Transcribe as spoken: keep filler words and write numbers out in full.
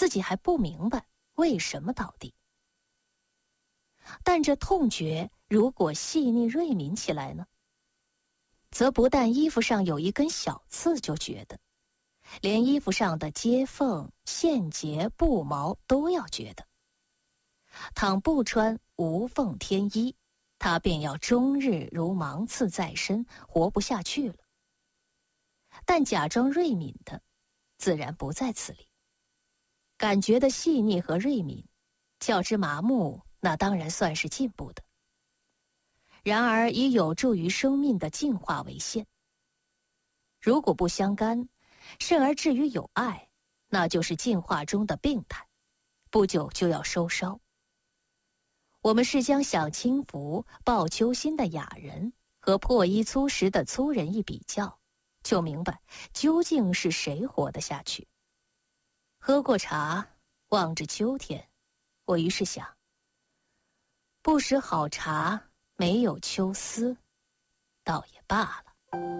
自己还不明白为什么倒地。但这痛觉如果细腻锐敏起来呢，则不但衣服上有一根小刺就觉得，连衣服上的接缝、线结、布毛都要觉得。倘不穿无缝天衣，他便要终日如芒刺在身，活不下去了。但假装锐敏的，自然不在此理。感觉的细腻和锐敏，较之麻木，那当然算是进步的。然而以有助于生命的进化为限。如果不相干，甚而至于有爱，那就是进化中的病态，不久就要收梢。我们是将享清福、抱秋心的雅人和破衣粗食的粗人一比较，就明白究竟是谁活得下去。喝过茶，望着秋天，我于是想，不识好茶，没有秋思，倒也罢了。